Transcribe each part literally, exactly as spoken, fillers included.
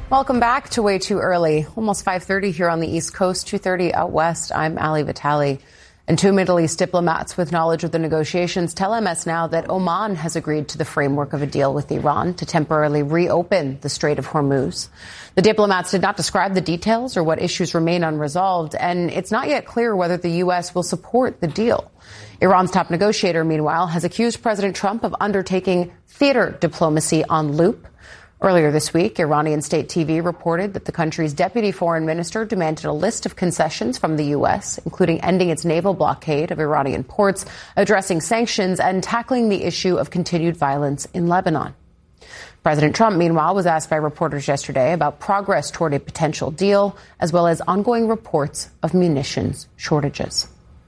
Welcome back to Way Too Early. Almost five thirty here on the East Coast, two thirty out west. I'm Ali Vitali. And two Middle East diplomats with knowledge of the negotiations tell M S Now that Oman has agreed to the framework of a deal with Iran to temporarily reopen the Strait of Hormuz. The diplomats did not describe the details or what issues remain unresolved, and it's not yet clear whether the U S will support the deal. Iran's top negotiator, meanwhile, has accused President Trump of undertaking theater diplomacy en loop. Earlier this week, Iranian state T V reported that the country's deputy foreign minister demanded a list of concessions from the U S, including ending its naval blockade of Iranian ports, addressing sanctions, and tackling the issue of continued violence in Lebanon. President Trump, meanwhile, was asked by reporters yesterday about progress toward a potential deal, as well as ongoing reports of munitions shortages.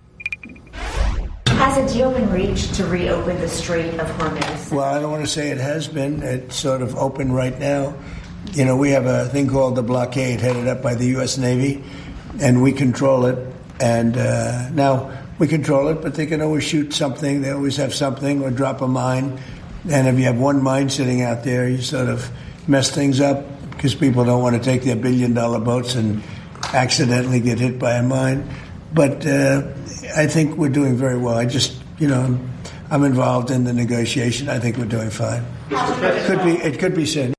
Has a deal been reached to reopen the Strait of Hormuz? Well, I don't want to say it has been. It's sort of open right now. You know, we have a thing called the blockade headed up by the U S Navy, and we control it. And uh, now we control it, but they can always shoot something. They always have something or drop a mine. And if you have one mine sitting out there, you sort of mess things up because people don't want to take their billion-dollar boats and accidentally get hit by a mine. But uh, I think we're doing very well. I just, you know, I'm involved in the negotiation. I think we're doing fine. It could be, it could be soon.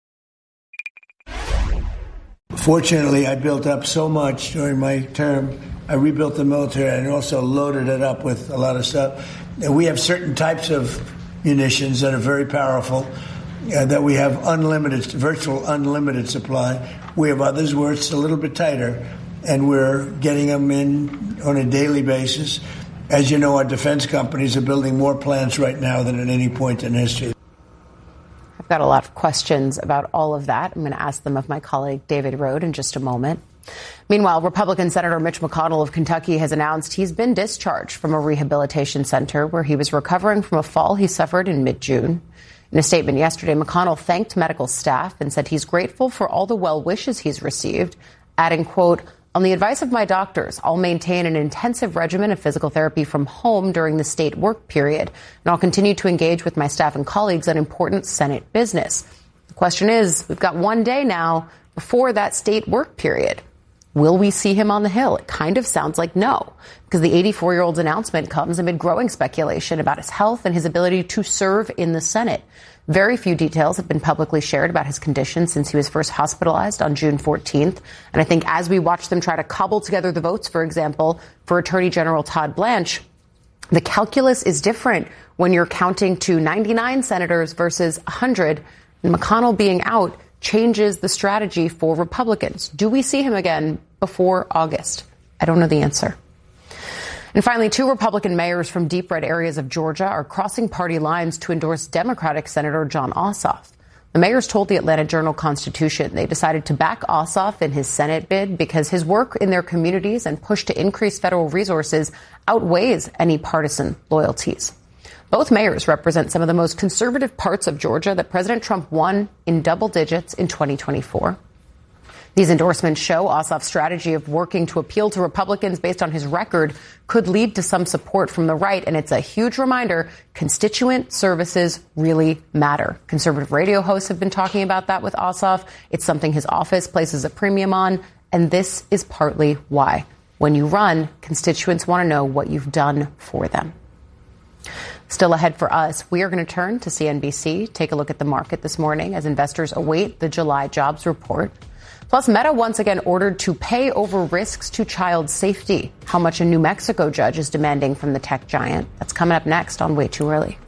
Fortunately, I built up so much during my term. I rebuilt the military and also loaded it up with a lot of stuff. And we have certain types of munitions that are very powerful, uh, that we have unlimited, virtual unlimited supply. We have others where it's a little bit tighter, and we're getting them in on a daily basis. As you know, our defense companies are building more plants right now than at any point in history. I've got a lot of questions about all of that. I'm going to ask them of my colleague David Rohde in just a moment. Meanwhile, Republican Senator Mitch McConnell of Kentucky has announced he's been discharged from a rehabilitation center where he was recovering from a fall he suffered in mid-June. In a statement yesterday, McConnell thanked medical staff and said he's grateful for all the well wishes he's received, adding, quote, "On the advice of my doctors, I'll maintain an intensive regimen of physical therapy from home during the state work period, and I'll continue to engage with my staff and colleagues on important Senate business." The question is, we've got one day now before that state work period. Will we see him on the Hill? It kind of sounds like no, because the eighty-four-year-old's announcement comes amid growing speculation about his health and his ability to serve in the Senate. Very few details have been publicly shared about his condition since he was first hospitalized on June fourteenth. And I think as we watch them try to cobble together the votes, for example, for Attorney General Todd Blanche, the calculus is different when you're counting to ninety-nine senators versus one hundred. And McConnell being out changes the strategy for Republicans. Do we see him again before August? I don't know the answer. And finally, two Republican mayors from deep red areas of Georgia are crossing party lines to endorse Democratic Senator Jon Ossoff. The mayors told the Atlanta Journal-Constitution they decided to back Ossoff in his Senate bid because his work in their communities and push to increase federal resources outweighs any partisan loyalties. Both mayors represent some of the most conservative parts of Georgia that President Trump won in double digits in twenty twenty-four. These endorsements show Ossoff's strategy of working to appeal to Republicans based on his record could lead to some support from the right. And it's a huge reminder, constituent services really matter. Conservative radio hosts have been talking about that with Ossoff. It's something his office places a premium on. And this is partly why. When you run, constituents want to know what you've done for them. Still ahead for us, we are going to turn to C N B C, take a look at the market this morning as investors await the July jobs report. Plus, Meta once again ordered to pay over risks to child safety. How much a New Mexico judge is demanding from the tech giant. That's coming up next on Way Too Early.